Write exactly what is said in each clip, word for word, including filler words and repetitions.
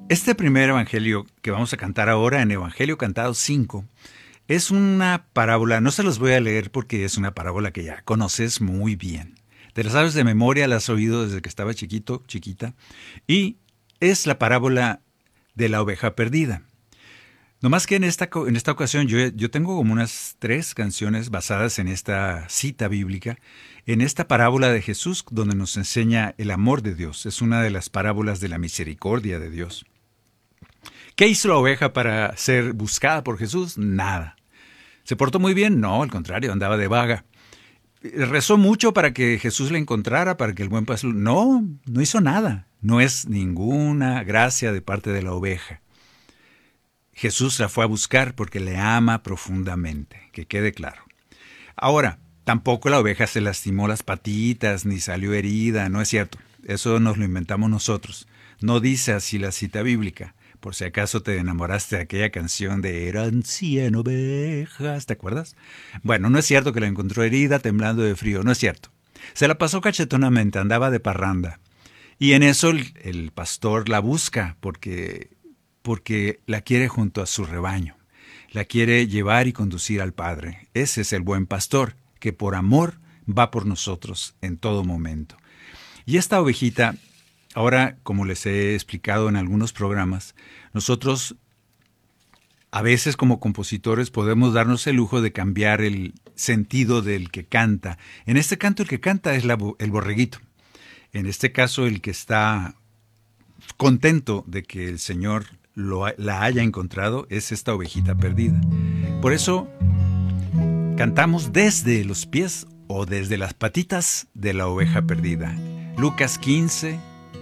Este primer evangelio que vamos a cantar ahora, en Evangelio Cantado cinco, es una parábola. No se los voy a leer porque es una parábola que ya conoces muy bien. Te la sabes de memoria, la has oído desde que estaba chiquito, chiquita. Y es la parábola de la oveja perdida. No más que en esta, en esta ocasión yo, yo tengo como unas tres canciones basadas en esta cita bíblica, en esta parábola de Jesús donde nos enseña el amor de Dios. Es una de las parábolas de la misericordia de Dios. ¿Qué hizo la oveja para ser buscada por Jesús? Nada. ¿Se portó muy bien? No, al contrario, andaba de vaga. ¿Rezó mucho para que Jesús la encontrara, para que el buen pastor? No, no hizo nada. No es ninguna gracia de parte de la oveja. Jesús la fue a buscar porque le ama profundamente, que quede claro. Ahora, tampoco la oveja se lastimó las patitas ni salió herida, no es cierto. Eso nos lo inventamos nosotros. No dice así la cita bíblica. Por si acaso te enamoraste de aquella canción de Eran cien ovejas, ¿te acuerdas? Bueno, no es cierto que la encontró herida, temblando de frío, no es cierto. Se la pasó cachetonamente, andaba de parranda. Y en eso el, el pastor la busca porque, porque la quiere junto a su rebaño. La quiere llevar y conducir al Padre. Ese es el buen pastor, que por amor va por nosotros en todo momento. Y esta ovejita, ahora, como les he explicado en algunos programas, nosotros a veces como compositores podemos darnos el lujo de cambiar el sentido del que canta. En este canto el que canta es la, el borreguito. En este caso el que está contento de que el Señor lo, la haya encontrado es esta ovejita perdida. Por eso cantamos desde los pies o desde las patitas de la oveja perdida. Lucas quince.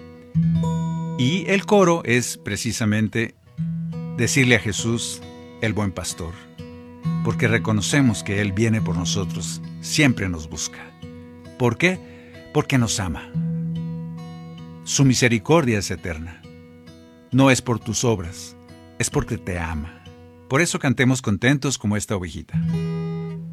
Y el coro es precisamente decirle a Jesús, el buen pastor, porque reconocemos que Él viene por nosotros, siempre nos busca. ¿Por qué? Porque nos ama. Su misericordia es eterna. No es por tus obras, es porque te ama. Por eso cantemos contentos como esta ovejita.